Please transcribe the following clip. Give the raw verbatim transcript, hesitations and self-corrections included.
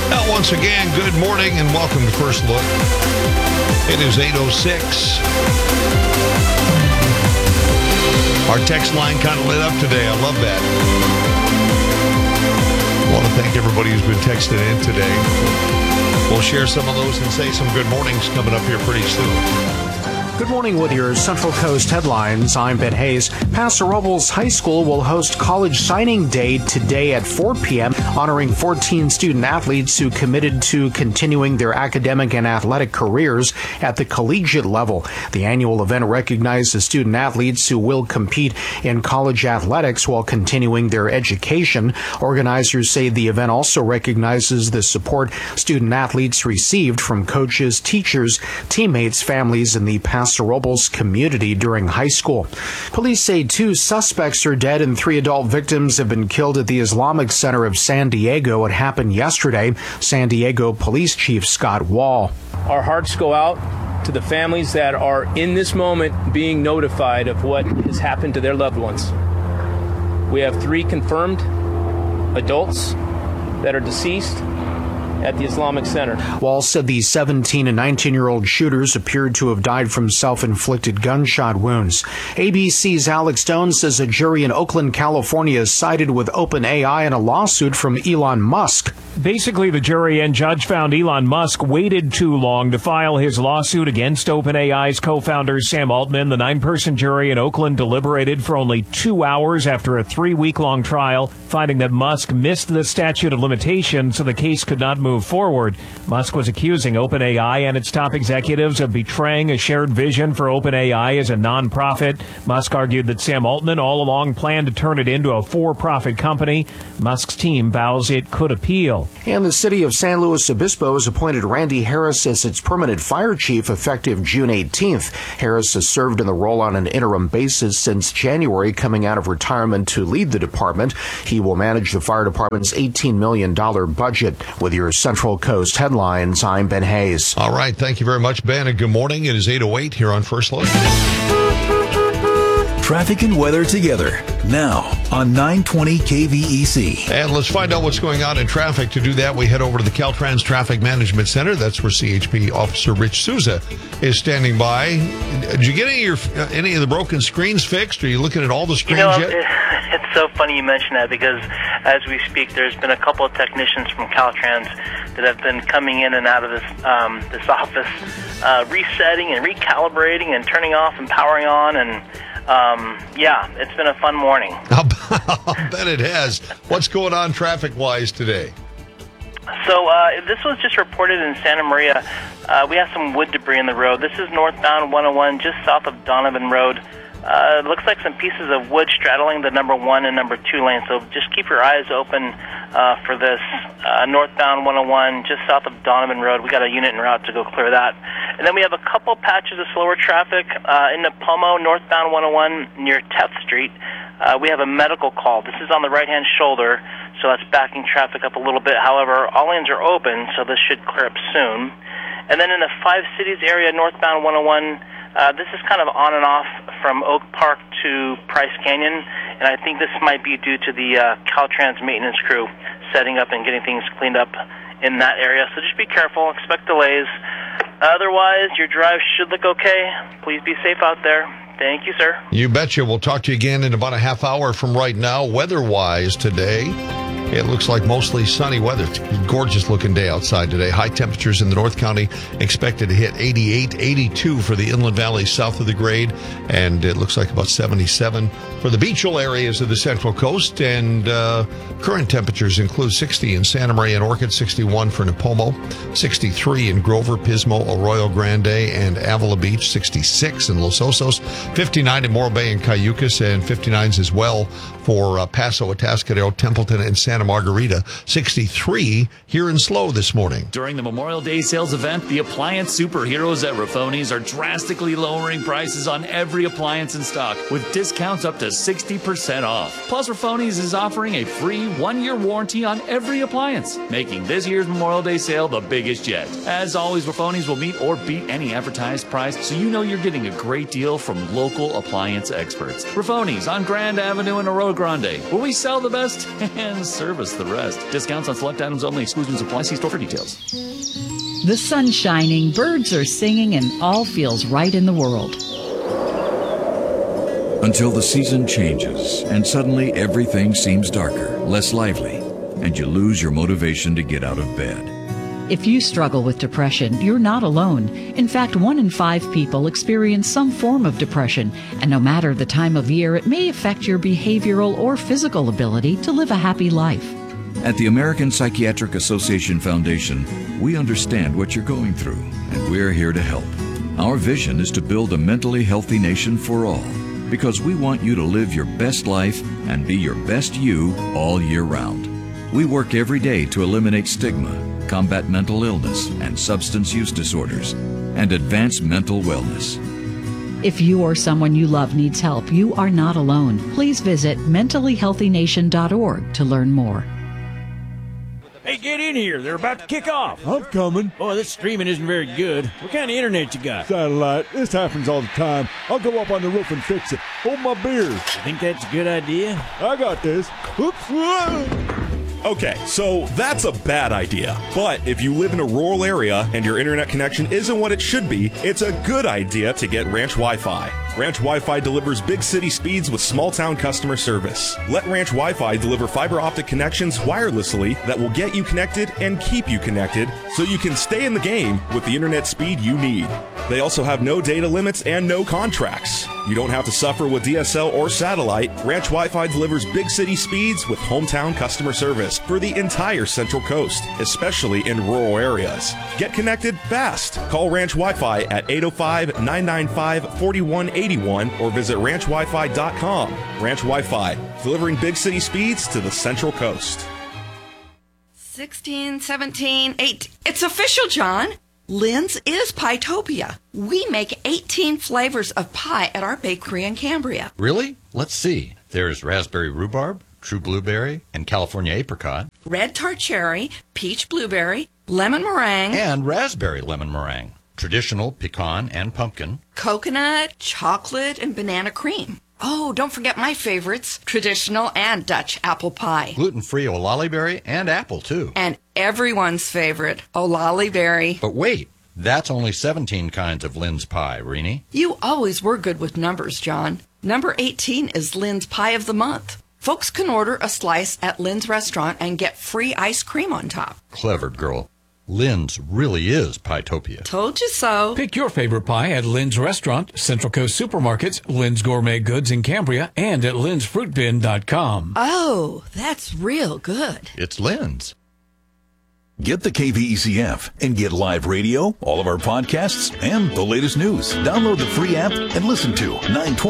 Well, once again, good morning and welcome to First Look. It is eight oh six. Our text line kind of lit up today. I love that. I want to thank everybody who's been texting in today. We'll share some of those and say some good mornings coming up here pretty soon. Good morning with your Central Coast headlines. I'm Ben Hayes. Paso Robles High School will host College Signing Day today at four p.m., honoring fourteen student athletes who committed to continuing their academic and athletic careers at the collegiate level. The annual event recognizes student athletes who will compete in college athletics while continuing their education. Organizers say the event also recognizes the support student athletes received from coaches, teachers, teammates, families, and the Paso Robles community during high school. Police say two suspects are dead and three adult victims have been killed at the Islamic Center of San Diego. It happened yesterday. San Diego Police Chief Scott Wall. Our hearts go out to the families that are in this moment being notified of what has happened to their loved ones. We have three confirmed adults that are deceased at the Islamic Center. Wall said the seventeen and nineteen-year-old shooters appeared to have died from self-inflicted gunshot wounds. A B C's Alex Stone says a jury in Oakland, California sided with OpenAI in a lawsuit from Elon Musk. Basically, the jury and judge found Elon Musk waited too long to file his lawsuit against OpenAI's co-founder Sam Altman. The nine-person jury in Oakland deliberated for only two hours after a three-week-long trial, finding that Musk missed the statute of limitations, so the case could not move forward. Musk was accusing OpenAI and its top executives of betraying a shared vision for OpenAI as a nonprofit. Musk argued that Sam Altman all along planned to turn it into a for-profit company. Musk's team vows it could appeal. And the city of San Luis Obispo has appointed Randy Harris as its permanent fire chief effective June eighteenth. Harris has served in the role on an interim basis since January, coming out of retirement to lead the department. He will manage the fire department's eighteen million dollars budget. With your Central Coast headlines, I'm Ben Hayes. All right. Thank you very much, Ben, and good morning. It is eight oh eight here on First Look. Traffic and weather together now on nine twenty K V E C. And let's find out what's going on in traffic. To do that, we head over to the Caltrans Traffic Management Center. That's where C H P Officer Rich Souza is standing by. Did you get any of, your, uh, any of the broken screens fixed? Are you looking at all the screens you know, yet? It, it's so funny you mention that, because as we speak, there's been a couple of technicians from Caltrans that have been coming in and out of this um, this office, uh, resetting and recalibrating and turning off and powering on, and Um, yeah, it's been a fun morning. I'll bet it has. What's going on traffic-wise today? So uh, this was just reported in Santa Maria. Uh, we have some wood debris in the road. This is northbound one oh one, just south of Donovan Road. Uh, it looks like some pieces of wood straddling the number one and number two lane, so just keep your eyes open uh, for this. Uh, northbound one oh one, just south of Donovan Road. We got a unit en route to go clear that. And then we have a couple patches of slower traffic uh, in Napomo, northbound one oh one near tenth Street. Uh, we have a medical call. This is on the right-hand shoulder, so that's backing traffic up a little bit. However, all lanes are open, so this should clear up soon. And then in the Five Cities area, northbound one oh one, Uh, this is kind of on and off from Oak Park to Price Canyon, and I think this might be due to the uh, Caltrans maintenance crew setting up and getting things cleaned up in that area. So just be careful, expect delays. Otherwise, your drive should look okay. Please be safe out there. Thank you, sir. You betcha. We'll talk to you again in about a half hour from right now. Weather-wise today, it looks like mostly sunny weather. It's a gorgeous-looking day outside today. High temperatures in the North County expected to hit eighty-eight, eighty-two for the Inland Valley south of the grade, and it looks like about seventy-seven for the beachal areas of the Central Coast. And uh, current temperatures include sixty in Santa Maria and Orchid, sixty-one for Napomo, sixty-three in Grover, Pismo, Arroyo Grande, and Avila Beach, sixty-six in Los Osos, fifty-nine in Morro Bay and Cayucas, and fifty-nines as well for uh, Paso, Atascadero, Templeton, and Santa Margarita. sixty-three here in Slow this morning. During the Memorial Day sales event, the appliance superheroes at Raffoni's are drastically lowering prices on every appliance in stock, with discounts up to sixty percent off. Plus, Raffoni's is offering a free one-year warranty on every appliance, making this year's Memorial Day sale the biggest yet. As always, Raffoni's will meet or beat any advertised price, so you know you're getting a great deal from local appliance experts. Raffoni's on Grand Avenue in Arroyo Grande, where we sell the best and serve service the rest. Discounts on select items only. Exclusions apply. See store for details. The sun's shining, birds are singing, and all feels right in the world. Until the season changes and suddenly everything seems darker, less lively, and you lose your motivation to get out of bed. If you struggle with depression, you're not alone. In fact, one in five people experience some form of depression, and no matter the time of year, it may affect your behavioral or physical ability to live a happy life. At the American Psychiatric Association Foundation, we understand what you're going through, and we're here to help. Our vision is to build a mentally healthy nation for all, because we want you to live your best life and be your best you all year round. We work every day to eliminate stigma, combat mental illness and substance use disorders, and advance mental wellness. If you or someone you love needs help, you are not alone. Please visit mentally healthy nation dot org to learn more. Hey, get in here. They're about to kick off. I'm coming. Boy, this streaming isn't very good. What kind of internet you got? Satellite. This happens all the time. I'll go up on the roof and fix it. Hold my beer. You think that's a good idea? I got this. Oops. Okay, so that's a bad idea. But if you live in a rural area and your internet connection isn't what it should be, it's a good idea to get Ranch Wi-Fi. Ranch Wi-Fi delivers big city speeds with small town customer service. Let Ranch Wi-Fi deliver fiber optic connections wirelessly that will get you connected and keep you connected so you can stay in the game with the internet speed you need. They also have no data limits and no contracts. You don't have to suffer with D S L or satellite. Ranch Wi-Fi delivers big city speeds with hometown customer service for the entire Central Coast, especially in rural areas. Get connected fast. Call Ranch Wi-Fi at eight oh five, nine nine five, four one eight one or visit ranch wi fi dot com. Ranch Wi-Fi, delivering big city speeds to the Central Coast. sixteen, seventeen, eighteen. It's official, John. Lynn's is Pietopia. We make eighteen flavors of pie at our bakery in Cambria. Really? Let's see. There's raspberry rhubarb, true blueberry, and California apricot. Red tart cherry, peach blueberry, lemon meringue. And raspberry lemon meringue. Traditional pecan and pumpkin. Coconut, chocolate, and banana cream. Oh, don't forget my favorites, traditional and Dutch apple pie. Gluten-free olali berry and apple, too. And everyone's favorite, olali berry. But wait, that's only seventeen kinds of Lynn's pie, Rini. You always were good with numbers, John. Number eighteen is Lynn's Pie of the Month. Folks can order a slice at Lynn's restaurant and get free ice cream on top. Clever girl. Lynn's really is Pietopia. Told you so. Pick your favorite pie at Lynn's Restaurant, Central Coast Supermarkets, Lynn's Gourmet Goods in Cambria, and at lynn's fruit bin dot com. Oh, that's real good. It's Lynn's. Get the K V E C F and get live radio, all of our podcasts, and the latest news. Download the free app and listen to nine twenty